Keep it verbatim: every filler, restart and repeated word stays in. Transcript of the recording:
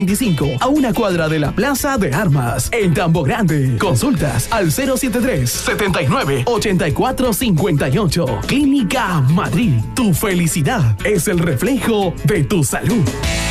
veinticinco, a una cuadra de la Plaza de Armas, en Tambo Grande. Consultas al cero setenta y tres, setenta y nueve, ochenta y cuatro cincuenta y ocho. Clínica Madrid. Tu felicidad es el reflejo de tu salud.